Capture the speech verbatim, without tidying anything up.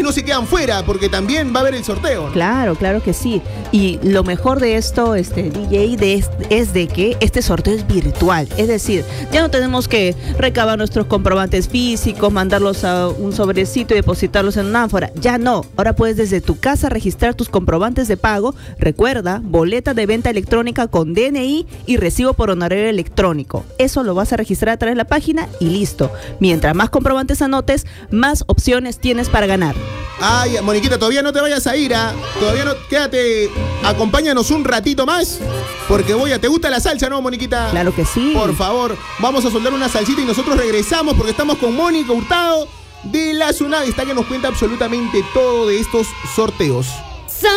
no se quedan fuera, porque también va a haber el sorteo, ¿no? Claro, claro que sí. Y lo mejor de esto, este D J, de, es de que este sorteo es virtual. Es decir, ya no tenemos que recabar nuestros comprobantes físicos, mandarlos a un sobrecito y depositarlos en una ánfora. Ya no. Ahora puedes desde tu casa registrar tus comprobantes de pago. Recuerda, boleta de venta electrónica con D N I y recibo por honorario electrónico. Eso lo vas a registrar a través de la página y listo. Mientras más comprobantes anotes, más opciones tienes para ganar. Ay, Moniquita, todavía no te vayas a ir, ¿ah? Todavía no, quédate, acompáñanos un ratito más, porque voy a, ¿te gusta la salsa, no, Moniquita? Claro que sí. Por favor, vamos a soldar una salsita y nosotros regresamos porque estamos con Mónica Hurtado de la SUNAT, está que nos cuenta absolutamente todo de estos sorteos.